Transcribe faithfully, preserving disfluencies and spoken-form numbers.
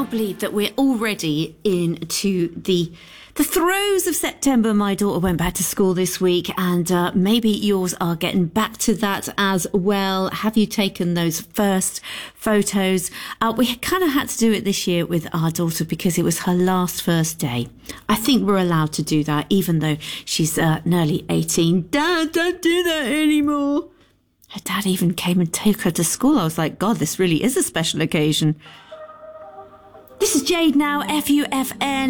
can't believe that we're already into the the throes of September. My daughter went back to school this week, and uh, maybe yours are getting back to that as well. Have you taken those first photos? Uh, we kind of had to do it this year with our daughter because it was her last first day. I think we're allowed to do that, even though she's uh, nearly eighteen. Dad, don't do that anymore. Her dad even came and took her to school. I was like, God, this really is a special occasion. This is Jade now, F U F N.